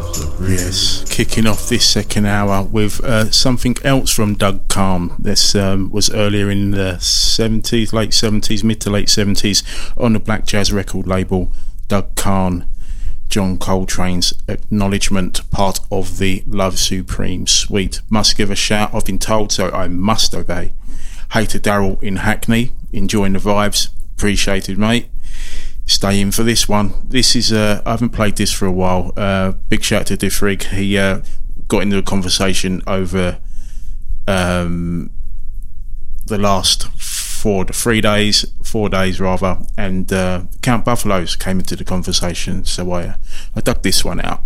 Yes, kicking off this second hour with something else from Doug Kahn. This was earlier in the 70s, late 70s, mid to late 70s, on the Black Jazz record label. Doug Kahn, John Coltrane's Acknowledgement, part of the Love Supreme suite. Must give a shout, I've been told, so I must obey. Hey to Daryl in Hackney, enjoying the vibes, appreciated mate. Stay in for this one. This is I haven't played this for a while. Big shout to Diffrig. He got into a conversation over the last 4 days, and Count Buffaloes came into the conversation, so I dug this one out.